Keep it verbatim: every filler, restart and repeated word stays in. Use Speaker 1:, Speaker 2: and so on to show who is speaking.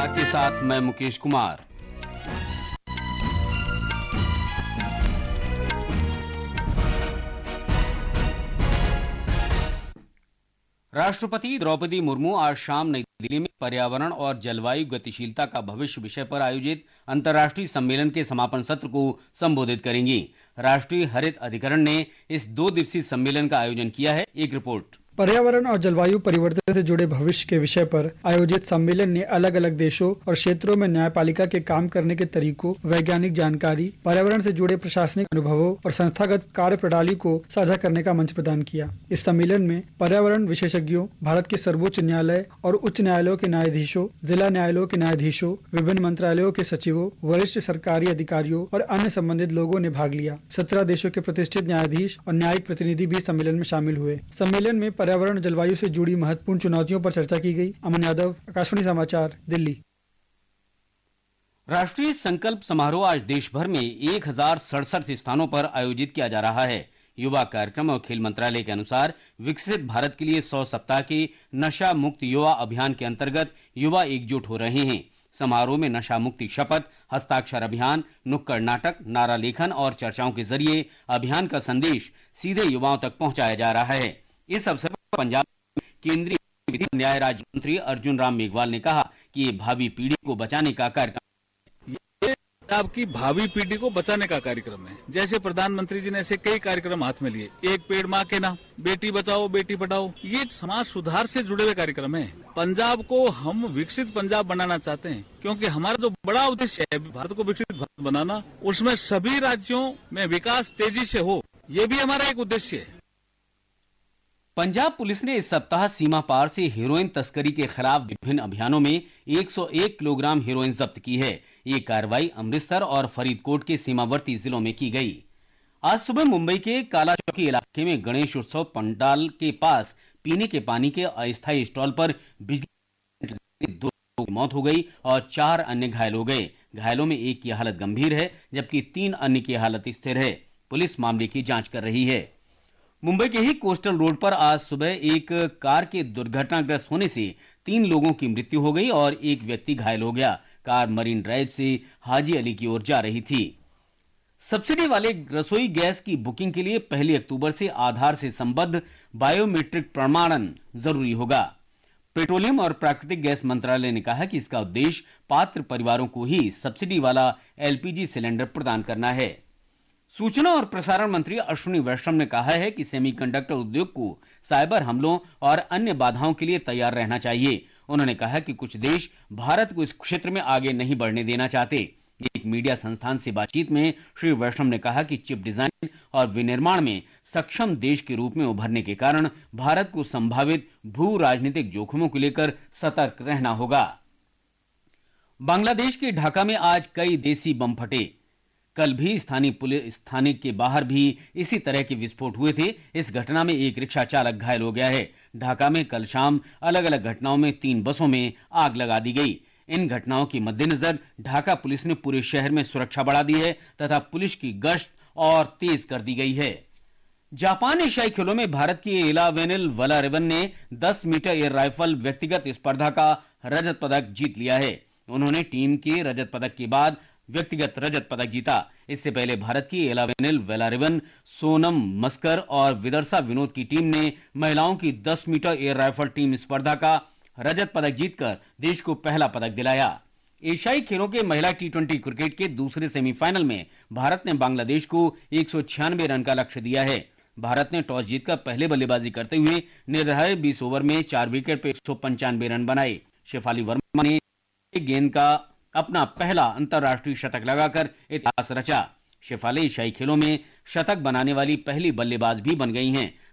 Speaker 1: के साथ मैं मुकेश कुमार। राष्ट्रपति द्रौपदी मुर्मू आज शाम नई दिल्ली में पर्यावरण और जलवायु गतिशीलता का भविष्य विषय पर आयोजित अंतर्राष्ट्रीय सम्मेलन के समापन सत्र को संबोधित करेंगी। राष्ट्रीय हरित अधिकरण ने इस दो दिवसीय सम्मेलन का आयोजन किया है। एक रिपोर्ट।
Speaker 2: पर्यावरण और जलवायु परिवर्तन से जुड़े भविष्य के विषय पर आयोजित सम्मेलन ने अलग अलग देशों और क्षेत्रों में न्यायपालिका के काम करने के तरीकों, वैज्ञानिक जानकारी, पर्यावरण से जुड़े प्रशासनिक अनुभवों और संस्थागत कार्य प्रणाली को साझा करने का मंच प्रदान किया। इस सम्मेलन में पर्यावरण विशेषज्ञों, भारत के सर्वोच्च न्यायालय और उच्च न्यायालयों के न्यायाधीशों, जिला न्यायालयों के न्यायाधीशों, विभिन्न मंत्रालयों के सचिवों, वरिष्ठ सरकारी अधिकारियों और अन्य संबंधित लोगों ने भाग लिया। सत्रह देशों के प्रतिष्ठित न्यायाधीश और न्यायिक प्रतिनिधि भी सम्मेलन में शामिल हुए। सम्मेलन में पर्यावरण जलवायु से जुड़ी महत्वपूर्ण चुनौतियों पर चर्चा की गई। अमन यादव, आकाशवाणी समाचार, दिल्ली।
Speaker 1: राष्ट्रीय संकल्प समारोह आज देश भर में एक हजार सड़सठ स्थानों पर आयोजित किया जा रहा है। युवा कार्यक्रम और खेल मंत्रालय के अनुसार विकसित भारत के लिए सौ सप्ताह के नशा मुक्त युवा अभियान के अंतर्गत युवा एकजुट हो रहे हैं। समारोह में नशा मुक्ति शपथ, हस्ताक्षर अभियान, नुक्कड़ नाटक, नारा लेखन और चर्चाओं के जरिए अभियान का संदेश सीधे युवाओं तक पहुंचाया जा रहा है। इस अवसर पर पंजाब में केंद्रीय विधि न्याय राज्य मंत्री अर्जुन राम मेघवाल ने कहा कि ये भावी पीढ़ी को बचाने का कार्यक्रम
Speaker 3: ये आपकी भावी पीढ़ी को बचाने का कार्यक्रम है। जैसे प्रधानमंत्री जी ने ऐसे कई कार्यक्रम हाथ में लिए, एक पेड़ माँ के नाम, बेटी बचाओ बेटी पढ़ाओ, ये समाज सुधार से जुड़े हुए कार्यक्रम है। पंजाब को हम विकसित पंजाब बनाना चाहते हैं, क्योंकि हमारा जो बड़ा उद्देश्य है भारत को विकसित भारत बनाना, उसमें सभी राज्यों में विकास तेजी से हो, ये भी हमारा एक उद्देश्य है।
Speaker 1: पंजाब पुलिस ने इस सप्ताह सीमा पार से हेरोइन तस्करी के खिलाफ विभिन्न अभियानों में एक सौ एक किलोग्राम हेरोइन जब्त की है। ये कार्रवाई अमृतसर और फरीदकोट के सीमावर्ती जिलों में की गई। आज सुबह मुंबई के काला चौकी इलाके में गणेश उत्सव पंडाल के पास पीने के पानी के अस्थायी स्टॉल पर बिजली दो लोगों की मौत हो गई और चार अन्य घायल हो गए। घायलों में एक की हालत गंभीर है जबकि तीन अन्य की हालत स्थिर है। पुलिस मामले की जांच कर रही है। मुंबई के ही कोस्टल रोड पर आज सुबह एक कार के दुर्घटनाग्रस्त होने से तीन लोगों की मृत्यु हो गई और एक व्यक्ति घायल हो गया। कार मरीन ड्राइव से हाजी अली की ओर जा रही थी। सब्सिडी वाले रसोई गैस की बुकिंग के लिए पहली अक्टूबर से आधार से संबद्ध बायोमेट्रिक प्रमाणन जरूरी होगा। पेट्रोलियम और प्राकृतिक गैस मंत्रालय ने कहा कि इसका उद्देश्य पात्र परिवारों को ही सब्सिडी वाला एलपीजी सिलेंडर प्रदान करना है। सूचना और प्रसारण मंत्री अश्विनी वैष्णव ने कहा है कि सेमीकंडक्टर उद्योग को साइबर हमलों और अन्य बाधाओं के लिए तैयार रहना चाहिए। उन्होंने कहा कि कुछ देश भारत को इस क्षेत्र में आगे नहीं बढ़ने देना चाहते। एक मीडिया संस्थान से बातचीत में श्री वैष्णव ने कहा कि चिप डिजाइन और विनिर्माण में सक्षम देश के रूप में उभरने के कारण भारत को संभावित भू राजनीतिक जोखिमों को लेकर सतर्क रहना होगा। बांग्लादेश के ढाका में आज कई देसी बम फटे। कल भी स्थानीय पुलिस स्थानीय के बाहर भी इसी तरह के विस्फोट हुए थे। इस घटना में एक रिक्शा चालक घायल हो गया है। ढाका में कल शाम अलग अलग घटनाओं में तीन बसों में आग लगा दी गई। इन घटनाओं के मद्देनजर ढाका पुलिस ने पूरे शहर में सुरक्षा बढ़ा दी है तथा पुलिस की गश्त और तेज कर दी गई है। जापान एशियाई खेलों में भारत की एलावेनिल वलारिवन ने दस मीटर एयर राइफल व्यक्तिगत स्पर्धा का रजत पदक जीत लिया है। उन्होंने टीम के रजत पदक के बाद व्यक्तिगत रजत पदक जीता। इससे पहले भारत की एलावेनिल वेलारिवन, सोनम मस्कर और विदर्शा विनोद की टीम ने महिलाओं की दस मीटर एयर राइफल टीम स्पर्धा का रजत पदक जीतकर देश को पहला पदक दिलाया। एशियाई खेलों के महिला टी ट्वेंटी क्रिकेट के दूसरे सेमीफाइनल में भारत ने बांग्लादेश को एक सौ छियानवे रन का लक्ष्य दिया है। भारत ने टॉस जीतकर पहले बल्लेबाजी करते हुए निर्धारित बीस ओवर में चार विकेट पर एक सौ पंचानवे रन बनाए। शेफाली वर्मा ने एक गेंद का अपना पहला अंतर्राष्ट्रीय शतक लगाकर इतिहास रचा। शेफाली एशियाई खेलों में शतक बनाने वाली पहली बल्लेबाज भी बन गई हैं।